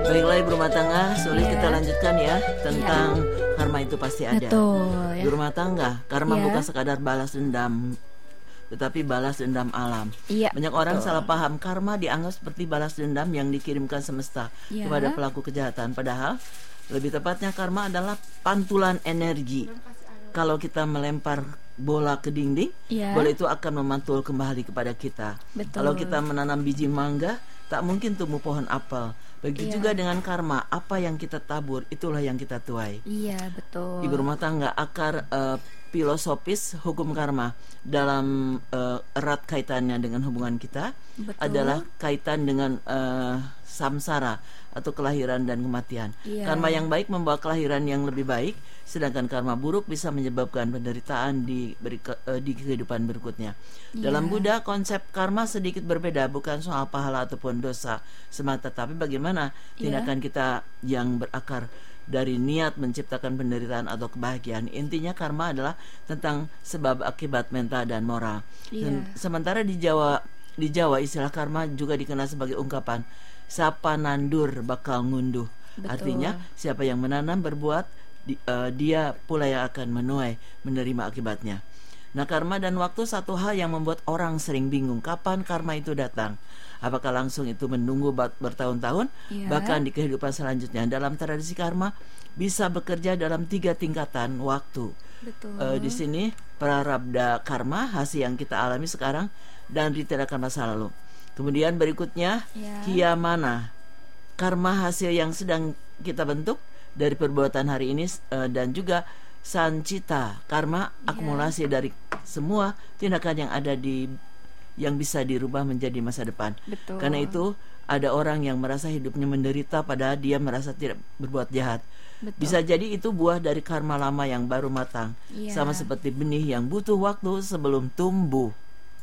Baiklah ibu rumah tangga, sulit Iya. kita lanjutkan ya tentang karma itu pasti ada. Betul ya. Ibu rumah tangga, karma Iya. bukan sekadar balas dendam, tetapi balas dendam alam. Iya, Banyak orang betul. salah paham karma dianggap seperti balas dendam yang dikirimkan semesta Iya. kepada pelaku kejahatan. Padahal lebih tepatnya karma adalah pantulan energi. Kalau kita melempar bola ke dinding, Iya. bola itu akan memantul kembali kepada kita. Betul. Kalau kita menanam biji mangga, tak mungkin tumbuh pohon apel. Begitu Iya. juga dengan karma, apa yang kita tabur, itulah yang kita tuai. Iya, betul. Ibu rumah tangga, akar filosofis hukum karma dalam erat kaitannya dengan hubungan kita Betul. adalah kaitan dengan samsara atau kelahiran dan kematian. Iya. Karma yang baik membawa kelahiran yang lebih baik, sedangkan karma buruk bisa menyebabkan penderitaan di kehidupan berikutnya. Iya. Dalam Buddha, konsep karma sedikit berbeda, bukan soal pahala ataupun dosa semata, tapi bagaimana Iya. tindakan kita yang berakar dari niat menciptakan penderitaan atau kebahagiaan. Intinya karma adalah tentang sebab akibat mental dan moral. Iya. Dan sementara di Jawa istilah karma juga dikenal sebagai ungkapan siapa nandur bakal ngunduh. Betul. Artinya siapa yang menanam berbuat dia pula yang akan menuai menerima akibatnya. Nah, karma dan waktu satu hal yang membuat orang sering bingung kapan karma itu datang. Apakah langsung itu menunggu bertahun-tahun? Iya. Bahkan di kehidupan selanjutnya. Dalam tradisi karma bisa bekerja dalam 3 tingkatan waktu. Betul. Di sini prarabdha karma, hasil yang kita alami sekarang dan ditindakan masa lalu. Kemudian berikutnya Ya. kiyamana, karma hasil yang sedang kita bentuk dari perbuatan hari ini, dan juga sancita, karma Ya. akumulasi dari semua tindakan yang ada yang bisa dirubah menjadi masa depan. Betul. Karena itu ada orang yang merasa hidupnya menderita padahal dia merasa tidak berbuat jahat. Betul. Bisa jadi itu buah dari karma lama yang baru matang. Iya. Sama seperti benih yang butuh waktu sebelum tumbuh.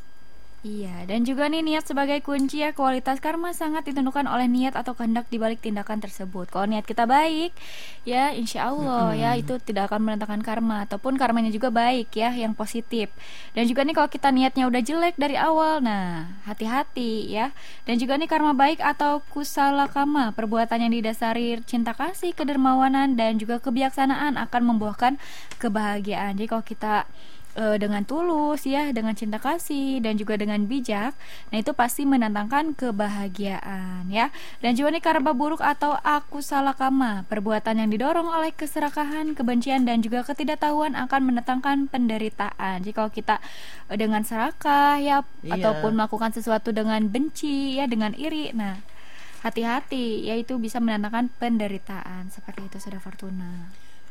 Iya, dan juga nih niat sebagai kunci ya. Kualitas karma sangat ditentukan oleh niat atau kehendak di balik tindakan tersebut. Kalau niat kita baik, ya insya Allah ya itu tidak akan mendatangkan karma, ataupun karmanya juga baik ya, yang positif. Dan juga nih kalau kita niatnya udah jelek dari awal, nah hati-hati ya. Dan juga nih karma baik atau kusala kama, perbuatan yang didasari cinta kasih, kedermawanan dan juga kebijaksanaan akan membuahkan kebahagiaan. Jadi kalau kita dengan tulus ya, dengan cinta kasih dan juga dengan bijak, nah itu pasti mendatangkan kebahagiaan ya. Dan juga nih karma buruk atau akusala kama, perbuatan yang didorong oleh keserakahan, kebencian dan juga ketidaktahuan akan mendatangkan penderitaan. Jadi kalau kita dengan serakah ya, Iya. ataupun melakukan sesuatu dengan benci ya, dengan iri, nah hati-hati ya, itu bisa mendatangkan penderitaan. Seperti itu Saudara Fortuna.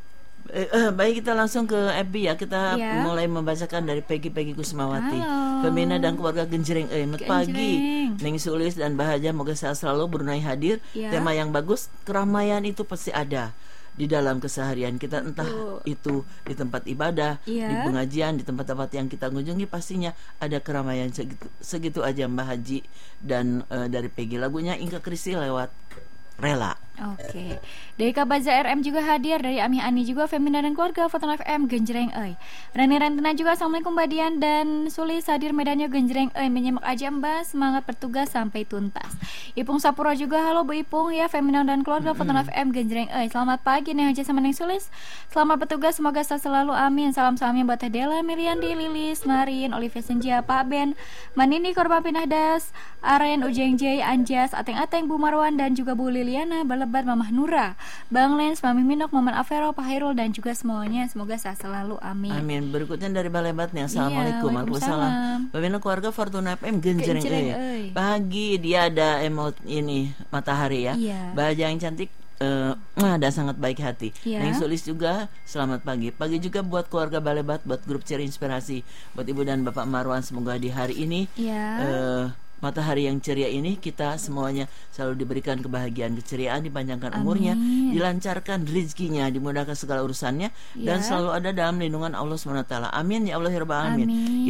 Baik, kita langsung ke FB ya. Kita Iya. mulai membacakan dari Peggy Kusmawati. Halo. Femina dan keluarga Genjreng. Selamat pagi Genjreng. Neng Sulis dan Bahagia, moga sehat selalu. Brunei hadir. Iya. Tema yang bagus, keramaian itu pasti ada di dalam keseharian kita, entah Betul. itu di tempat ibadah, Iya. di pengajian, di tempat-tempat yang kita kunjungi, pastinya ada keramaian. Segitu aja Mbak Haji. Dan dari Peggy, lagunya Inka Kristi lewat Rela. Oke, dari Kabaza RM juga hadir, dari Ami Ani juga, Femina dan keluarga, Foton FM, Genjreng Euy. Rani Rentina juga, Assalamualaikum Mbak Dian dan Sulis, hadir Medannya Genjreng Euy, menyimak aja Mbak, semangat bertugas sampai tuntas. Ipung Sapura juga, halo Bu Ipung ya, Femina dan keluarga, Foton FM, Genjreng Euy. Selamat pagi Neng Haji sama Neng Sulis, selamat bertugas, semoga sehat selalu, amin. Salam-salamnya buat Teh Dela, Miriandi, Lilis, Marin, Olivia Senja, Pak Ben, Manini, Korban Pindah Das, Aren, Ujeng J, Anjas, Ateng-Ateng, Bu Marwan dan juga Bu Liliana, Balebat, Mamah Nura, Bang Lens, Mami Minok, Maman Avero, Pak Hairul dan juga semuanya, semoga sehat selalu, amin. Amin. Berikutnya dari Balebat nih. Assalamualaikum. Waalaikumsalam. Bagaimana keluarga Fortuna FM Genjreng Genjreng Euy. Euy. Pagi dia ada emot ini matahari ya. Iya. Bahagia yang cantik, dan sangat baik hati. Iya. Neng Sulis juga selamat pagi. Pagi juga buat keluarga Balebat, buat grup Ciri Inspirasi, buat Ibu dan Bapak Marwan, semoga di hari ini Iya. matahari yang ceria ini kita semuanya selalu diberikan kebahagiaan, keceriaan, dipanjangkan umurnya, Amin. dilancarkan rezekinya, dimudahkan segala urusannya, dan Ya. selalu ada dalam lindungan Allah SWT. Amin ya Allah ya Rabbal alamin. Amin.